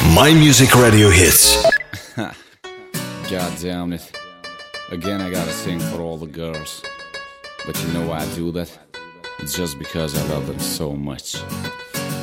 My Music Radio Hits. God damn it. Again I gotta sing for all the girls. But you know why I do that? It's just because I love them so much.